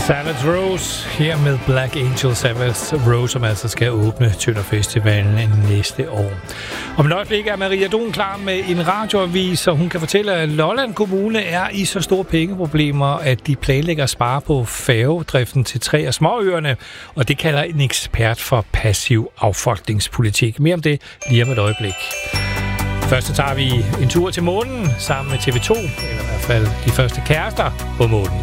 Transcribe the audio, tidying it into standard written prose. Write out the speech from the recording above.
Savage Rose her med Black Angel Savage Rose, som altså skal åbne Tønder Festivalen næste år. Om et øjeblik er Maria Don klar med en radioavis, og hun kan fortælle, at Lolland Kommune er i så store pengeproblemer, at de planlægger at spare på færgedriften til 3 af småøerne, og det kalder en ekspert for passiv affolkningspolitik. Mere om det lige om et øjeblik. Først så tager vi en tur til månen sammen med TV2, eller i hvert fald de første kærester på månen.